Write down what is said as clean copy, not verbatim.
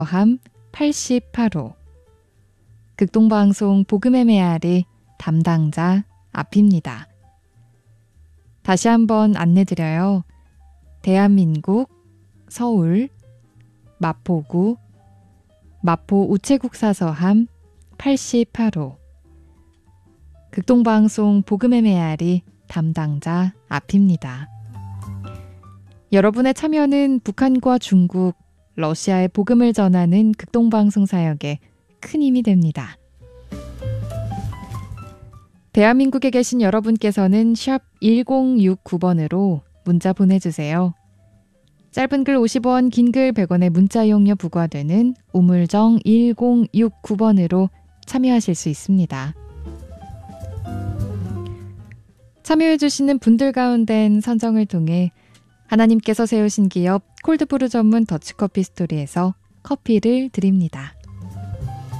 함 88호 극동방송 복음의 메아리 담당자 앞입니다. 다시 한번 안내드려요. 대한민국 서울 마포구 마포 우체국 사서함 88호 극동방송 복음의 메아리 담당자 앞입니다. 여러분의 참여는 북한과 중국, 러시아의 복음을 전하는 극동방송 사역에 큰 힘이 됩니다. 대한민국에 계신 여러분께서는 샵 1069번으로 문자 보내주세요. 짧은 글 50원, 긴 글 100원의 문자 이용료 부과되는 우물정 1069번으로 참여하실 수 있습니다. 참여해주시는 분들 가운데는 선정을 통해 하나님께서 세우신 기업 콜드브루 전문 더치커피 스토리에서 커피를 드립니다.